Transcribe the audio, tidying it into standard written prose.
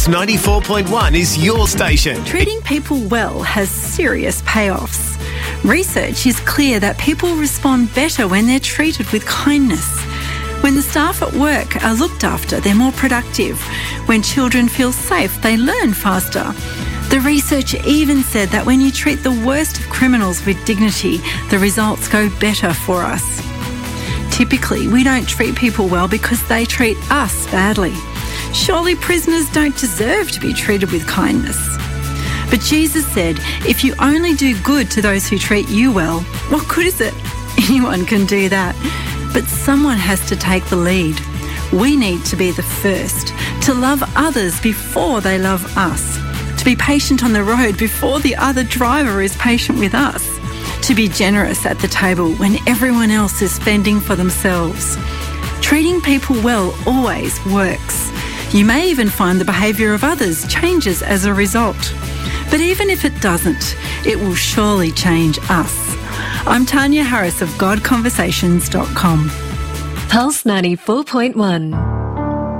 Pulse 94.1 is your station. Treating people well has serious payoffs. Research is clear that people respond better when they're treated with kindness. When the staff at work are looked after, they're more productive. When children feel safe, they learn faster. The research even said that when you treat the worst of criminals with dignity, the results go better for us. Typically, we don't treat people well because they treat us badly. Surely prisoners don't deserve to be treated with kindness. But Jesus said, if you only do good to those who treat you well, what good is it? Anyone can do that. But someone has to take the lead. We need to be the first, to love others before they love us, to be patient on the road before the other driver is patient with us, to be generous at the table when everyone else is spending for themselves. Treating people well always works. You may even find the behaviour of others changes as a result. But even if it doesn't, it will surely change us. I'm Tanya Harris of GodConversations.com. Pulse 94.1.